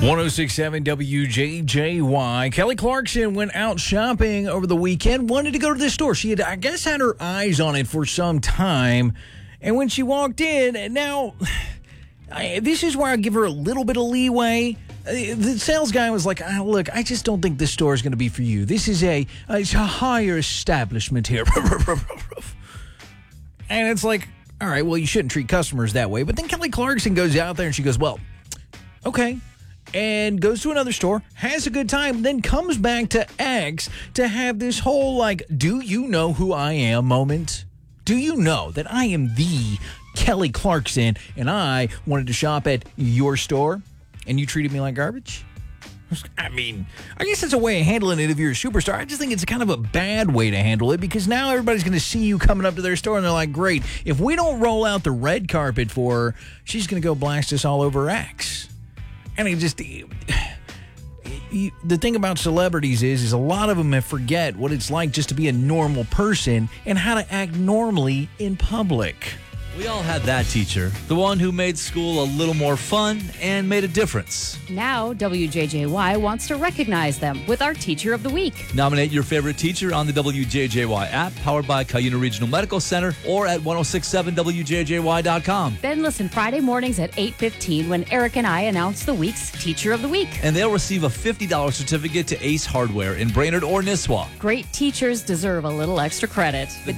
106.7 WJJY. Kelly Clarkson went out shopping over the weekend, wanted to go to this store. She had, I guess, had her eyes on it for some time. And when she walked in, now, this is where I give her a little bit of leeway. The sales guy was like, look, I just don't think this store is going to be for you. This is it's a higher establishment here. And it's like, all right, well, you shouldn't treat customers that way. But then Kelly Clarkson goes out there and she goes, well, okay. And goes to another store, has a good time, then comes back to X to have this whole, like, do you know who I am moment? Do you know that I am the Kelly Clarkson and I wanted to shop at your store and you treated me like garbage? I mean, I guess that's a way of handling it if you're a superstar. I just think it's kind of a bad way to handle it because now everybody's going to see you coming up to their store and they're like, great, if we don't roll out the red carpet for her, she's going to go blast us all over X. And it just, the thing about celebrities is a lot of them forget what it's like just to be a normal person and how to act normally in public. We all had that teacher, the one who made school a little more fun and made a difference. Now, WJJY wants to recognize them with our Teacher of the Week. Nominate your favorite teacher on the WJJY app, powered by Cuyuna Regional Medical Center, or at 1067WJJY.com. Then listen Friday mornings at 8:15 when Eric and I announce the week's Teacher of the Week. And they'll receive a $50 certificate to Ace Hardware in Brainerd or Nisswa. Great teachers deserve a little extra credit. The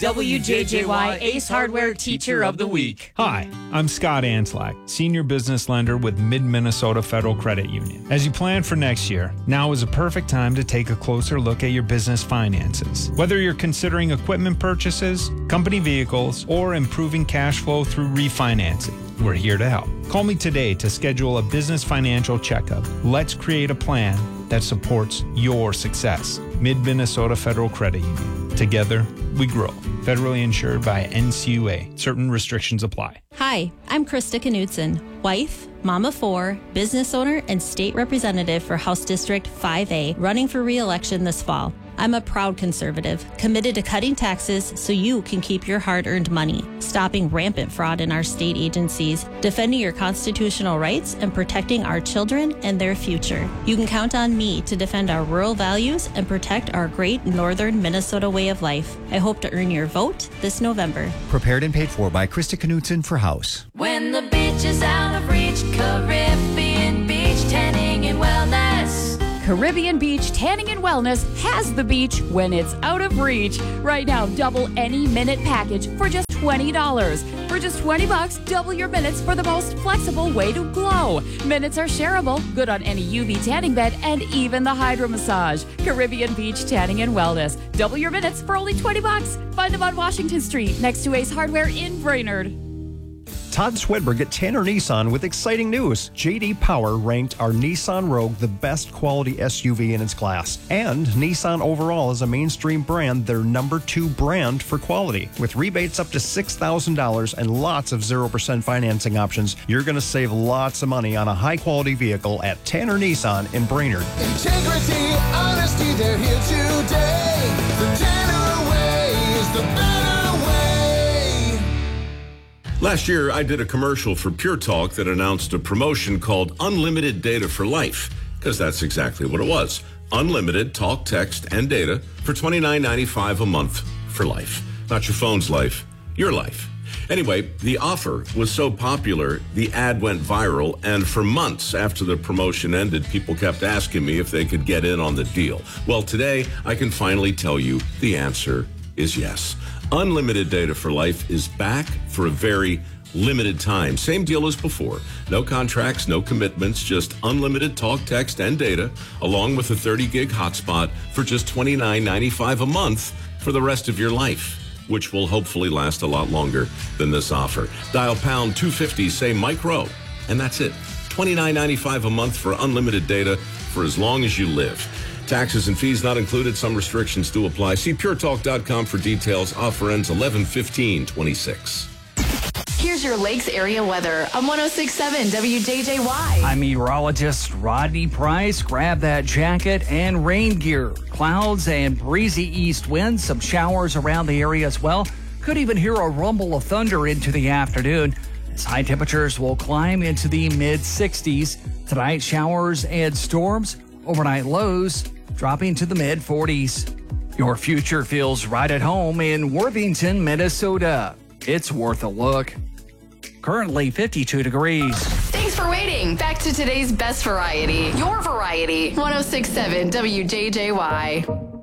WJJY Ace Hardware Teacher of the Week. Hi, I'm Scott Anslack, Senior Business Lender with Mid-Minnesota Federal Credit Union. As you plan for next year, now is a perfect time to take a closer look at your business finances. Whether you're considering equipment purchases, company vehicles, or improving cash flow through refinancing, we're here to help. Call me today to schedule a business financial checkup. Let's create a plan that supports your success. Mid-Minnesota Federal Credit Union. Together, we grow. Federally insured by NCUA. Certain restrictions apply. Hi, I'm Krista Knudsen, wife, mom of 4, business owner, and state representative for House District 5A, running for re-election this fall. I'm a proud conservative, committed to cutting taxes so you can keep your hard-earned money, stopping rampant fraud in our state agencies, defending your constitutional rights, and protecting our children and their future. You can count on me to defend our rural values and protect our great northern Minnesota way of life. I hope to earn your vote this November. Prepared and paid for by Krista Knudsen for House. When the beach is out of reach, Caribbean Beach Tanning and Wellness. Caribbean Beach Tanning and Wellness has the beach when it's out of reach. Right now, double any minute package for just $20. For just $20, double your minutes for the most flexible way to glow. Minutes are shareable, good on any UV tanning bed, and even the hydro massage. Caribbean Beach Tanning and Wellness. Double your minutes for only $20. Find them on Washington Street next to Ace Hardware in Brainerd. Todd Swedberg at Tanner Nissan with exciting news. J.D. Power ranked our Nissan Rogue the best quality SUV in its class. And Nissan overall is a mainstream brand, their number 2 brand for quality. With rebates up to $6,000 and lots of 0% financing options, you're going to save lots of money on a high-quality vehicle at Tanner Nissan in Brainerd. Integrity, honesty, they're here today. The Tanner way is the better way. Last year, I did a commercial for Pure Talk that announced a promotion called Unlimited Data for Life, because that's exactly what it was. Unlimited talk, text, and data for $29.95 a month for life. Not your phone's life, your life. Anyway, the offer was so popular, the ad went viral, and for months after the promotion ended, people kept asking me if they could get in on the deal. Well, today, I can finally tell you the answer is yes. Unlimited Data for Life is back for a very limited time. Same deal as before. No contracts, no commitments, just unlimited talk, text, and data, along with a 30-gig hotspot for just $29.95 a month for the rest of your life, which will hopefully last a lot longer than this offer. Dial pound 250, say Mike Rowe, and that's it. $29.95 a month for unlimited data for as long as you live. Taxes and fees not included. Some restrictions do apply. See puretalk.com for details. Offer ends 11/15/26. Here's your Lakes area weather on 106.7 WJJY. I'm meteorologist Rodney Price. Grab that jacket and rain gear. Clouds and breezy east winds. Some showers around the area as well. Could even hear a rumble of thunder into the afternoon. As high temperatures will climb into the mid-60s. Tonight, showers and storms. Overnight lows dropping to the mid-40s. Your future feels right at home in Worthington, Minnesota. It's worth a look. Currently 52 degrees. Thanks for waiting. Back to today's best variety. Your variety. 106.7 WJJY.